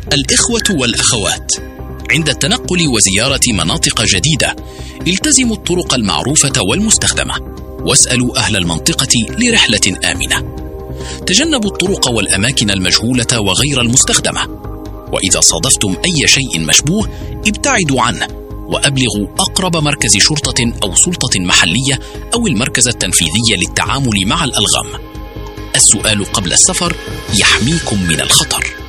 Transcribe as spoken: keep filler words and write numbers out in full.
الإخوة والأخوات، عند التنقل وزيارة مناطق جديدة التزموا الطرق المعروفة والمستخدمة، واسألوا أهل المنطقة لرحلة آمنة. تجنبوا الطرق والأماكن المجهولة وغير المستخدمة، وإذا صادفتم أي شيء مشبوه ابتعدوا عنه، وأبلغوا أقرب مركز شرطة أو سلطة محلية أو المركز التنفيذي للتعامل مع الألغام. السؤال قبل السفر يحميكم من الخطر.